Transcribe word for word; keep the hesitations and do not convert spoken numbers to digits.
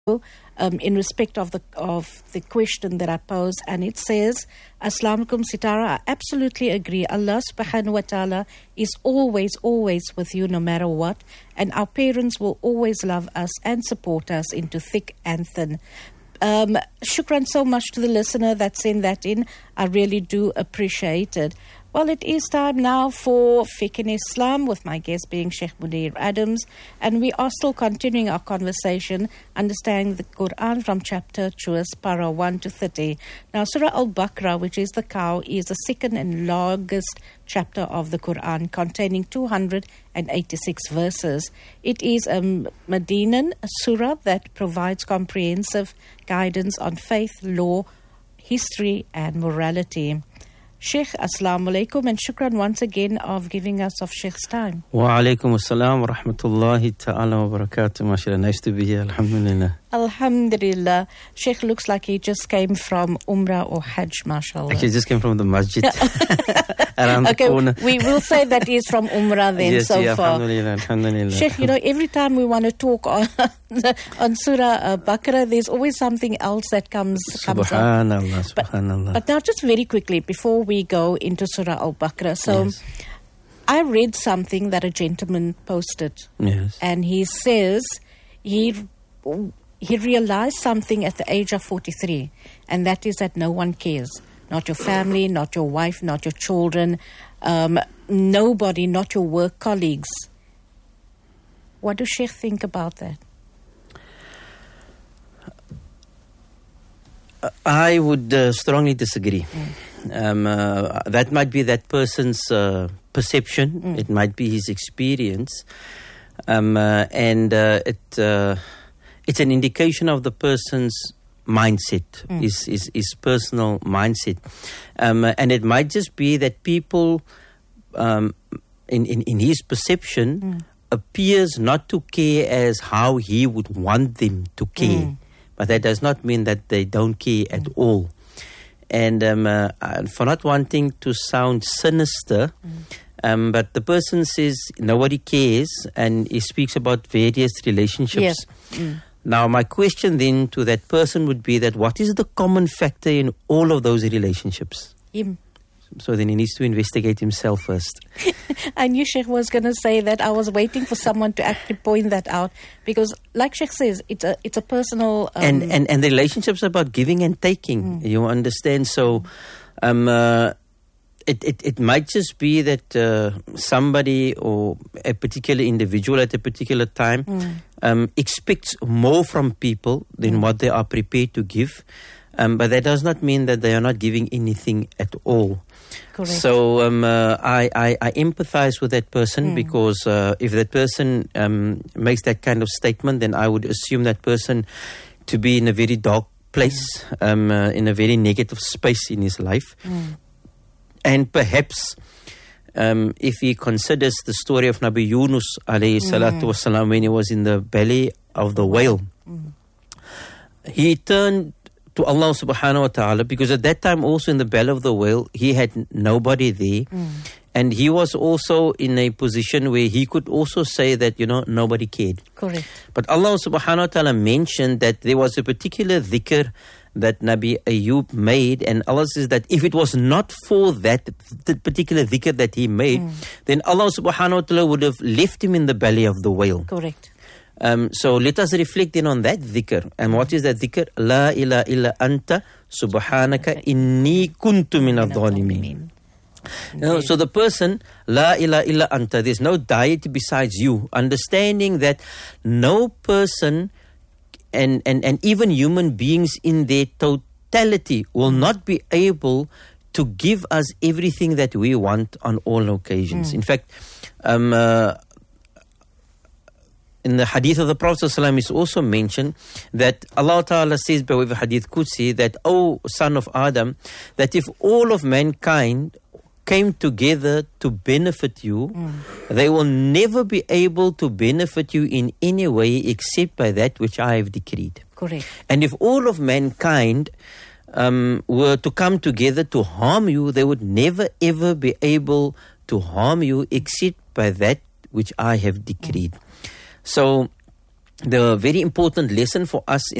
Um, in respect of the of the question that I pose, and it says, Assalamu alaikum Sitara, I absolutely agree. Allah subhanahu wa ta'ala is always, always with you no matter what, and our parents will always love us and support us into thick and thin. Um, shukran so much to the listener that sent that in. I really do appreciate it. Well, it is time now for Fiqh in Islam, with my guest being Sheikh Munir Adams, and we are still continuing our conversation, understanding the Quran from chapter Choose, para one to thirty. Now, Surah Al-Baqarah, which is the cow, is the second and longest chapter of the Quran, containing two hundred eighty-six verses. It is a Medinan surah that provides comprehensive guidance on faith, law, history, and morality. Sheikh, Assalamu alaikum, and shukran once again of giving us of Sheikh's time. Wa alaikum assalam wa rahmatullahi ta'ala wa barakatuh. MashaAllah, nice to be here, alhamdulillah. Alhamdulillah. Sheikh looks like he just came from Umrah or Hajj, mashallah. Actually, just came from the masjid around okay, the corner. We will say that he is from Umrah then, yes, so yeah, far. Alhamdulillah, alhamdulillah. Sheikh, you know, every time we want to talk on, on Surah uh, Baqarah, there's always something else that comes, comes Subhanallah, up. subhanallah. But, but now just very quickly, before we go into Surah Al-Baqarah, so yes. I read something that a gentleman posted. Yes. And he says he he realized something at the age of forty-three, and that is that no one cares. Not your family, not your wife, not your children, um, nobody, not your work colleagues. What does Sheikh think about that? I would uh, strongly disagree. Mm. Um, uh, that might be that person's uh, perception. Mm. It might be his experience. Um, uh, and uh, it uh, it's an indication of the person's mindset, Mm. his, his, his personal mindset. Um, uh, and it might just be that people, um, in, in, in his perception, Mm. appears not to care as how he would want them to care. Mm. But that does not mean that they don't care at Mm. all. And um, uh, for not wanting to sound sinister, Mm. um, but the person says nobody cares, and he speaks about various relationships. Yes. Mm. Now, my question then to that person would be that what is the common factor in all of those relationships? Him. So then he needs to investigate himself first. I knew Sheikh was going to say that. I was waiting for someone to actually point that out, because, like Sheikh says, it's a it's a personal. Um, and, and and the relationship's about giving and taking. Mm. You understand? So, um, uh, it, it it might just be that uh, somebody or a particular individual at a particular time Mm. um, expects more from people than Mm. what they are prepared to give. Um, but that does not mean that they are not giving anything at all. Correct. So um, uh, I, I, I empathize with that person, Mm. because uh, if that person um, makes that kind of statement, then I would assume that person to be in a very dark place, mm. um, uh, in a very negative space in his life. Mm. And perhaps um, if he considers the story of Nabi Yunus alayhi salatu Mm. wasalam, when he was in the belly of the whale, Mm. he turned to Allah subhanahu wa ta'ala, because at that time also in the belly of the whale, he had nobody there. Mm. And he was also in a position where he could also say that, you know, nobody cared. Correct. But Allah subhanahu wa ta'ala mentioned that there was a particular dhikr that Nabi Ayub made, and Allah says that if it was not for that, that particular dhikr that he made, Mm. then Allah subhanahu wa ta'ala would have left him in the belly of the whale. Correct. Um, so let us reflect then on that dhikr. And what is that dhikr? La ilaha illa anta subhanaka inni kuntu min adh-dhalimin. No, so the person, La ilaha illa anta, there's no deity besides you. Understanding that no person and, and, and even human beings in their totality will not be able to give us everything that we want on all occasions. Mm. In fact, um, uh, in the hadith of the Prophet ﷺ is also mentioned that Allah Ta'ala says by way of hadith Qudsi that, O son of Adam, that if all of mankind came together to benefit you, mm. they will never be able to benefit you in any way except by that which I have decreed. Correct. And if all of mankind um, were to come together to harm you, they would never ever be able to harm you except by that which I have decreed. Mm. So the very important lesson for us